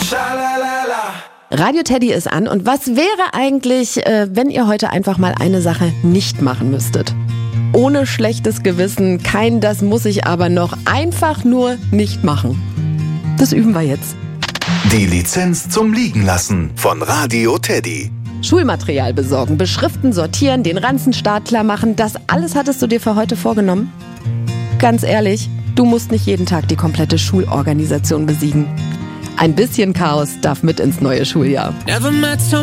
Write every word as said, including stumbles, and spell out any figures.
Radio Teddy ist an und was wäre eigentlich, äh, wenn ihr heute einfach mal eine Sache nicht machen müsstet? Ohne schlechtes Gewissen, kein das muss ich aber noch, einfach nur nicht machen. Das üben wir jetzt. Die Lizenz zum Liegenlassen von Radio Teddy. Schulmaterial besorgen, beschriften, sortieren, den Ranzenstart klar machen, das alles hattest du dir für heute vorgenommen? Ganz ehrlich, du musst nicht jeden Tag die komplette Schulorganisation besiegen. Ein bisschen Chaos darf mit ins neue Schuljahr.